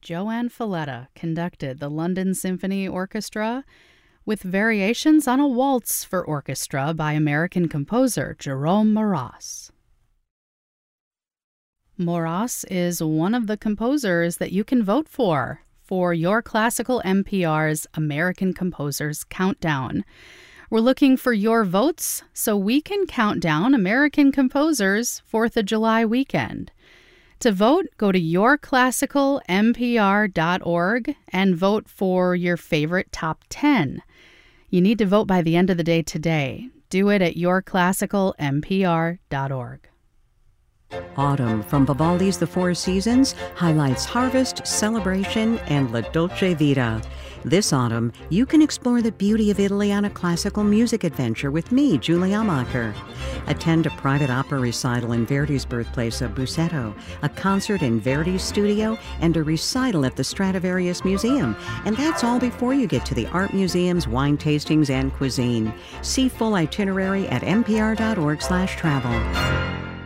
Joanne Falletta conducted the London Symphony Orchestra with variations on a waltz for orchestra by American composer Jerome Moross. Moross is one of the composers that you can vote for Your Classical NPR's American Composers Countdown. We're looking for your votes so we can count down American composers 4th of July weekend. To vote, go to yourclassicalnpr.org and vote for your favorite top 10. You need to vote by the end of the day today. Do it at yourclassicalnpr.org. Autumn from Vivaldi's The Four Seasons highlights harvest, celebration, and La Dolce Vita. This autumn, you can explore the beauty of Italy on a classical music adventure with me, Julie Amacher. Attend a private opera recital in Verdi's birthplace of Busseto, a concert in Verdi's studio, and a recital at the Stradivarius Museum. And that's all before you get to the art museums, wine tastings, and cuisine. See full itinerary at npr.org/travel.